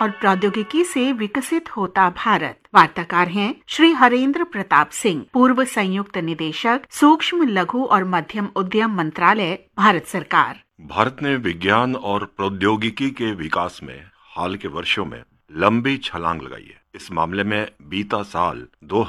और प्रौद्योगिकी से विकसित होता भारत। वार्ताकार हैं श्री हरेंद्र प्रताप सिंह, पूर्व संयुक्त निदेशक, सूक्ष्म लघु और मध्यम उद्यम मंत्रालय, भारत सरकार। भारत ने विज्ञान और प्रौद्योगिकी के विकास में हाल के वर्षों में लंबी छलांग लगाई है। इस मामले में बीता साल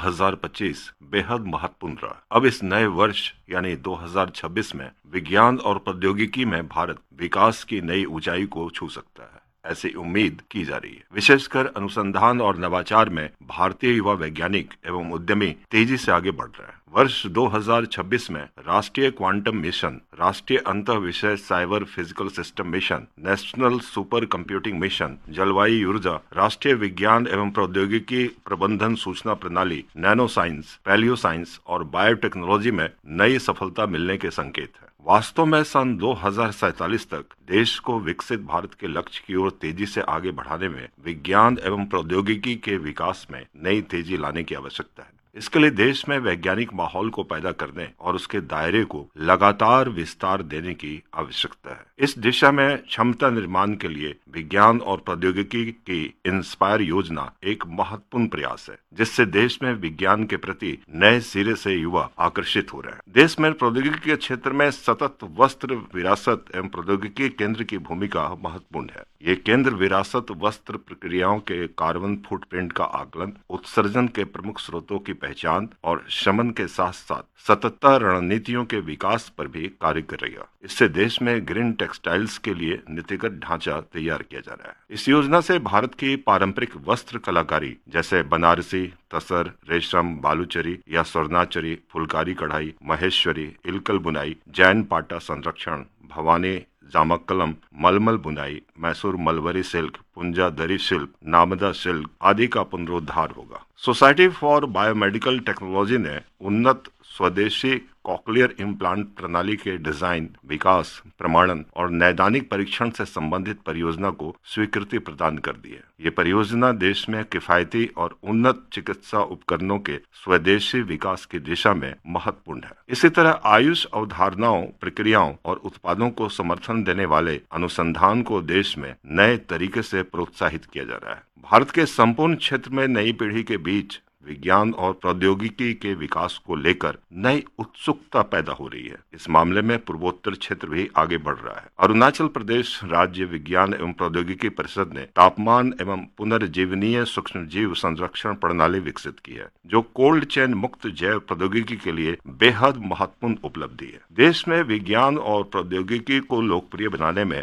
2025 बेहद महत्वपूर्ण रहा। अब इस नए वर्ष यानी 2026 में विज्ञान और प्रौद्योगिकी में भारत विकास की नई ऊंचाई को छू सकता है, ऐसी उम्मीद की जा रही है। विशेषकर अनुसंधान और नवाचार में भारतीय युवा वैज्ञानिक एवं उद्यमी तेजी से आगे बढ़ रहे हैं। वर्ष 2026 में राष्ट्रीय क्वांटम मिशन, राष्ट्रीय अंतर विषय cyber physical system mission, national super computing mission, जलवायु ऊर्जा, राष्ट्रीय विज्ञान एवं प्रौद्योगिकी प्रबंधन सूचना प्रणाली, नैनो साइंस, पैलियो साइंस और बायोटेक्नोलॉजी में नई सफलता मिलने के संकेत है। वास्तव में सन 2047 तक देश को विकसित भारत के लक्ष्य की ओर तेजी से आगे बढ़ाने में विज्ञान एवं प्रौद्योगिकी के विकास में नई तेजी लाने की आवश्यकता है। इसके लिए देश में वैज्ञानिक माहौल को पैदा करने और उसके दायरे को लगातार विस्तार देने की आवश्यकता है। इस दिशा में क्षमता निर्माण के लिए विज्ञान और प्रौद्योगिकी की इंस्पायर योजना एक महत्वपूर्ण प्रयास है, जिससे देश में विज्ञान के प्रति नए सिरे से युवा आकर्षित हो रहे हैं। देश में प्रौद्योगिकी के क्षेत्र में सतत वस्त्र विरासत एवं प्रौद्योगिकी केंद्र की भूमिका महत्वपूर्ण है। ये केंद्र विरासत वस्त्र प्रक्रियाओं के कार्बन फुटप्रिंट का आकलन, उत्सर्जन के प्रमुख स्रोतों की पहचान और शमन के साथ साथ सततता रणनीतियों के विकास पर भी कार्य करेगा। इससे देश में ग्रीन टेक्सटाइल्स के लिए नीतिगत ढांचा तैयार किया जा रहा है। इस योजना से भारत की पारंपरिक वस्त्र कलाकारी जैसे बनारसी, तसर, रेशम, बालूचरी या स्वर्णाचरी, फुलकारी कढ़ाई, महेश्वरी, इलकल बुनाई, जैन पाटा संरक्षण, भवानी जामक्कलम, मलमल बुनाई, मैसूर मलबरी सिल्क, पुंजा दरी शिल्प, नामदा सिल्क आदि का पुनरुद्धार होगा। सोसाइटी फॉर बायोमेडिकल टेक्नोलॉजी ने उन्नत स्वदेशी कॉकलियर इम्प्लांट प्रणाली के डिजाइन, विकास, प्रमाणन और नैदानिक परीक्षण से संबंधित परियोजना को स्वीकृति प्रदान कर दी है। ये परियोजना देश में किफायती और उन्नत चिकित्सा उपकरणों के स्वदेशी विकास की दिशा में महत्वपूर्ण है। इसी तरह आयुष अवधारणाओं, प्रक्रियाओं और उत्पादों को समर्थन देने वाले अनुसंधान को देश में नए तरीके से प्रोत्साहित किया जा रहा है। भारत के संपूर्ण क्षेत्र में नई पीढ़ी के बीच विज्ञान और प्रौद्योगिकी के विकास को लेकर नई उत्सुकता पैदा हो रही है। इस मामले में पूर्वोत्तर क्षेत्र भी आगे बढ़ रहा है। अरुणाचल प्रदेश राज्य विज्ञान एवं प्रौद्योगिकी परिषद ने तापमान एवं पुनर्जीवनीय सूक्ष्म जीव संरक्षण प्रणाली विकसित की है, जो कोल्ड चेन मुक्त जैव प्रौद्योगिकी के लिए बेहद महत्वपूर्ण उपलब्धि है। देश में विज्ञान और प्रौद्योगिकी को लोकप्रिय बनाने में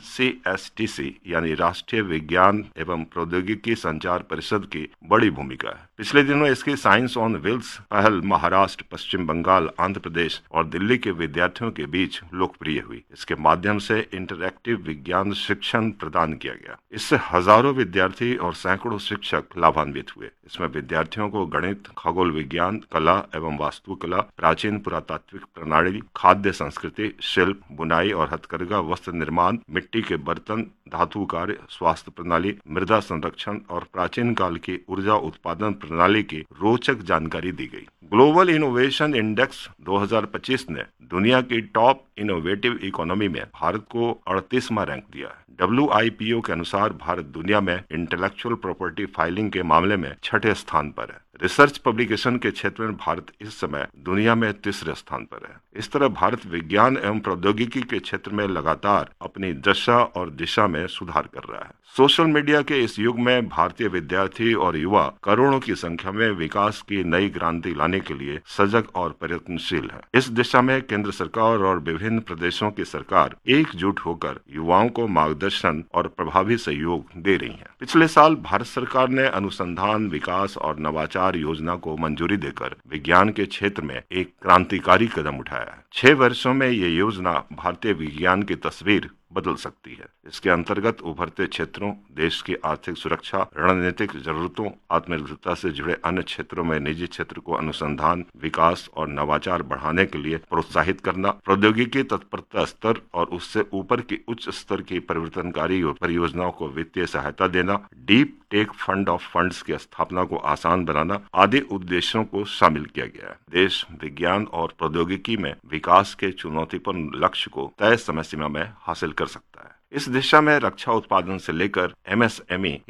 NCSTC यानी राष्ट्रीय विज्ञान एवं प्रौद्योगिकी संचार परिषद की बड़ी भूमिका है। पिछले दिनों इसकी साइंस ऑन व्हील्स पहल महाराष्ट्र, पश्चिम बंगाल, आंध्र प्रदेश और दिल्ली के विद्यार्थियों के बीच लोकप्रिय हुई। इसके माध्यम से इंटरैक्टिव विज्ञान शिक्षण प्रदान किया गया। इससे हजारों विद्यार्थी और सैकड़ों शिक्षक लाभान्वित हुए। इसमें विद्यार्थियों को गणित, खगोल विज्ञान, कला एवं वास्तुकला, प्राचीन पुरातात्विक प्रणाली, खाद्य संस्कृति, शिल्प, बुनाई और हथकरघा, वस्त्र निर्माण, मिट्टी के बर्तन, धातु कार्य, स्वास्थ्य प्रणाली, मृदा संरक्षण और प्राचीन काल की ऊर्जा उत्पादन प्रणाली की रोचक जानकारी दी गई। ग्लोबल इनोवेशन इंडेक्स 2025 ने दुनिया की टॉप इनोवेटिव इकोनॉमी में भारत को 38वां रैंक दिया है। WIPO के अनुसार भारत दुनिया में इंटेलेक्चुअल प्रॉपर्टी फाइलिंग के मामले में 6ठे स्थान पर है। रिसर्च पब्लिकेशन के क्षेत्र में भारत इस समय दुनिया में 3रे स्थान पर है। इस तरह भारत विज्ञान एवं प्रौद्योगिकी के क्षेत्र में लगातार अपनी दशा और दिशा में सुधार कर रहा है। सोशल मीडिया के इस युग में भारतीय विद्यार्थी और युवा करोड़ों की संख्या में विकास की नई क्रांति लाने के लिए सजग और प्रयत्नशील है। इस दिशा में केंद्र सरकार और विभिन्न प्रदेशों की सरकार एकजुट होकर युवाओं को मार्गदर्शन और प्रभावी सहयोग दे रही है। पिछले साल भारत सरकार ने अनुसंधान, विकास और नवाचार योजना को मंजूरी देकर विज्ञान के क्षेत्र में एक क्रांतिकारी कदम उठाया है। 6 वर्षों में ये योजना भारतीय विज्ञान की तस्वीर बदल सकती है। इसके अंतर्गत उभरते क्षेत्रों, देश की आर्थिक सुरक्षा, रणनीतिक जरूरतों, आत्मनिर्भरता से जुड़े अन्य क्षेत्रों में निजी क्षेत्र को अनुसंधान, विकास और नवाचार बढ़ाने के लिए प्रोत्साहित करना, प्रौद्योगिकी तत्परता स्तर और उससे ऊपर की उच्च स्तर की परिवर्तनकारी परियोजनाओं को वित्तीय सहायता देना, deep tech fund of funds की स्थापना को आसान बनाना आदि उद्देश्यों को शामिल किया गया है। देश विज्ञान और प्रौद्योगिकी में विकास के चुनौतीपूर्ण लक्ष्य को तय समय सीमा में हासिल कर सकता है। इस दिशा में रक्षा उत्पादन से लेकर MSME